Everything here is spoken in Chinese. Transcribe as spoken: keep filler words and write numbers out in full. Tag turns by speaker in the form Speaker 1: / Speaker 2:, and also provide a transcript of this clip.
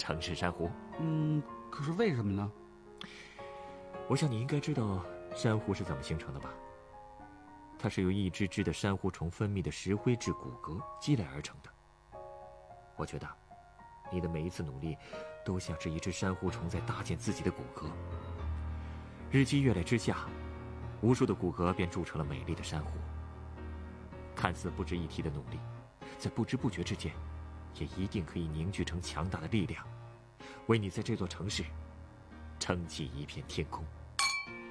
Speaker 1: 城市珊瑚。
Speaker 2: 嗯，可是为什么呢？
Speaker 1: 我想你应该知道珊瑚是怎么形成的吧？它是由一只只的珊瑚虫分泌的石灰质骨骼积累而成的。我觉得，你的每一次努力，都像是一只珊瑚虫在搭建自己的骨骼。日积月累之下，无数的骨骼便铸成了美丽的珊瑚。看似不值一提的努力，在不知不觉之间，也一定可以凝聚成强大的力量，为你在这座城市撑起一片天空。